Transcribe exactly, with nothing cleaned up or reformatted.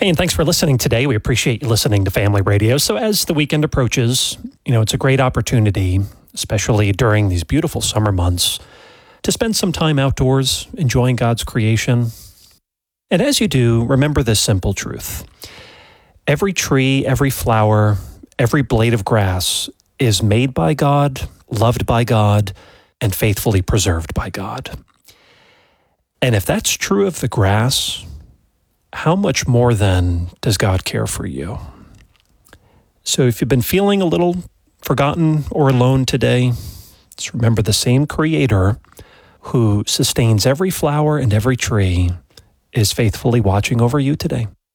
Hey, and thanks for listening today. We appreciate you listening to Family Radio. So as the weekend approaches, you know, it's a great opportunity, especially during these beautiful summer months, to spend some time outdoors, enjoying God's creation. And as you do, remember this simple truth. Every tree, every flower, every blade of grass is made by God, loved by God, and faithfully preserved by God. And if that's true of the grass, how much more then does God care for you? So if you've been feeling a little forgotten or alone today, just remember the same Creator who sustains every flower and every tree is faithfully watching over you today.